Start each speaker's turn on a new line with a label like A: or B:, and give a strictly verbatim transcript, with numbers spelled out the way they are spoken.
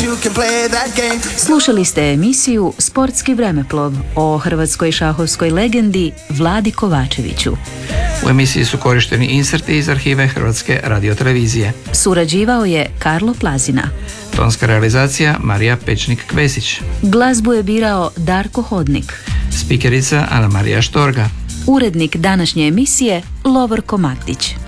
A: Slušali ste emisiju Sportski vremeplov o hrvatskoj šahovskoj legendi Vladi Kovačeviću.
B: U emisiji su korišteni inserti iz arhive Hrvatske radiotelevizije.
A: Surađivao je Karlo Plazina.
B: Tonska realizacija Marija Pečnik-Kvesić.
A: Glazbu je birao Darko Hodnik.
B: Spikerica Ana Marija Štorga.
A: Urednik današnje emisije Lovorko Maktić.